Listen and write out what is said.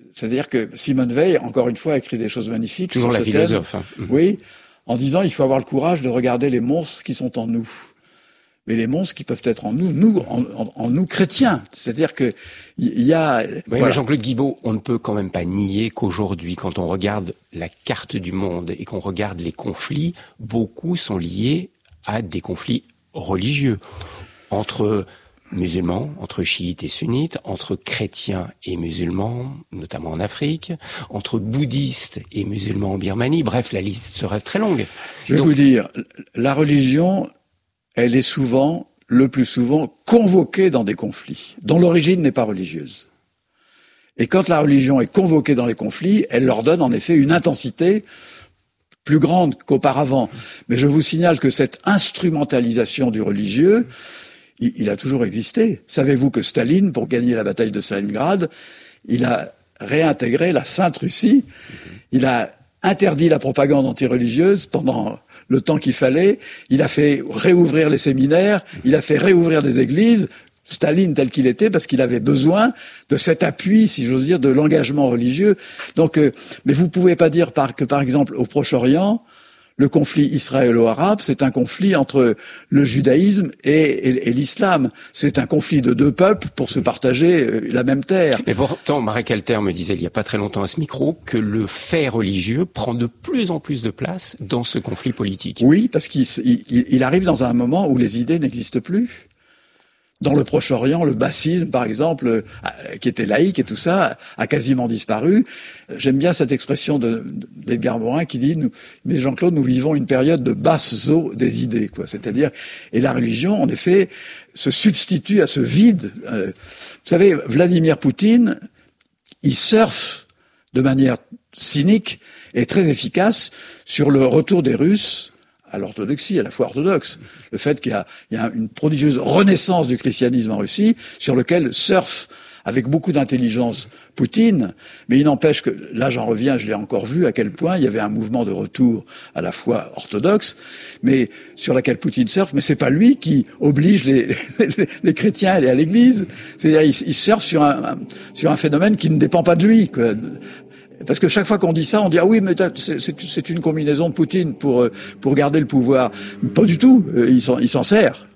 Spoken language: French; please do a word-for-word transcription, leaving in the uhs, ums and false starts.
C'est-à-dire que Simone Veil, encore une fois, a écrit des choses magnifiques. Toujours sur la ce philosophe. thème. Hein. Oui, en disant il faut avoir le courage de regarder les monstres qui sont en nous. Mais les monstres qui peuvent être en nous, nous, en, en, en nous chrétiens. C'est-à-dire que il y a... Oui, voilà. mais Jean-Claude Guibaud, on ne peut quand même pas nier qu'aujourd'hui, quand on regarde la carte du monde et qu'on regarde les conflits, beaucoup sont liés à des conflits religieux. Entre musulmans, entre chiites et sunnites, entre chrétiens et musulmans, notamment en Afrique, entre bouddhistes et musulmans en Birmanie. Bref, la liste serait très longue. Je vais Donc, vous dire, la religion, elle est souvent, le plus souvent, convoquée dans des conflits, dont l'origine n'est pas religieuse. Et quand la religion est convoquée dans les conflits, elle leur donne en effet une intensité plus grande qu'auparavant. Mais je vous signale que cette instrumentalisation du religieux, il, il a toujours existé. Savez-vous que Staline, pour gagner la bataille de Stalingrad, il a réintégré la Sainte Russie, il a interdit la propagande antireligieuse pendant le temps qu'il fallait, il a fait réouvrir les séminaires, il a fait réouvrir des églises, Staline tel qu'il était, parce qu'il avait besoin de cet appui, si j'ose dire, de l'engagement religieux. Donc, euh, mais vous pouvez pas dire par, que, par exemple, au Proche-Orient, le conflit israélo-arabe, c'est un conflit entre le judaïsme et, et, et l'islam. C'est un conflit de deux peuples pour se partager euh, la même terre. Mais pourtant, Marek Alter me disait il n'y a pas très longtemps à ce micro que le fait religieux prend de plus en plus de place dans ce conflit politique. Oui, parce qu'il il, il arrive dans un moment où les idées n'existent plus. Dans le Proche-Orient, le bassisme, par exemple, euh, qui était laïque et tout ça, a quasiment disparu. J'aime bien cette expression de, d'Edgar Morin qui dit nous, mais Jean-Claude, nous vivons une période de basse eau des idées, quoi. C'est-à-dire, et la religion, en effet, se substitue à ce vide. Euh, vous savez, Vladimir Poutine, il surfe de manière cynique et très efficace sur le retour des Russes à l'orthodoxie, à la foi orthodoxe. Le fait qu'il y a, il y a une prodigieuse renaissance du christianisme en Russie, sur lequel surfe avec beaucoup d'intelligence Poutine, mais il n'empêche que, là j'en reviens, je l'ai encore vu, à quel point il y avait un mouvement de retour à la foi orthodoxe, mais sur laquelle Poutine surfe, mais c'est pas lui qui oblige les, les, les chrétiens à aller à l'église. C'est-à-dire, il, il surfe sur un, sur un phénomène qui ne dépend pas de lui, quoi. Parce que chaque fois qu'on dit ça, on dit ah oui, mais c'est, c'est une combinaison de Poutine pour pour garder le pouvoir. Pas du tout. Il s'en, il s'en sert.